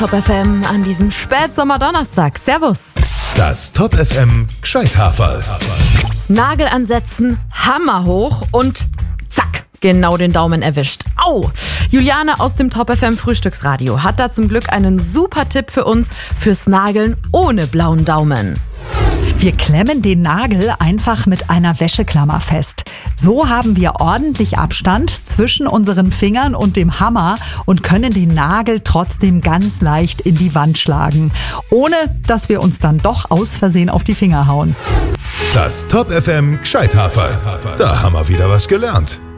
Top FM an diesem Spätsommerdonnerstag. Servus. Das Top FM Gscheithaferl. Nagel ansetzen, Hammer hoch und zack, genau den Daumen erwischt. Au! Juliane aus dem Top FM Frühstücksradio hat da zum Glück einen super Tipp für uns fürs Nageln ohne blauen Daumen. Wir klemmen den Nagel einfach mit einer Wäscheklammer fest. So haben wir ordentlich Abstand zwischen unseren Fingern und dem Hammer und können den Nagel trotzdem ganz leicht in die Wand schlagen, ohne dass wir uns dann doch aus Versehen auf die Finger hauen. Das Top FM Gscheithaferl. Da haben wir wieder was gelernt.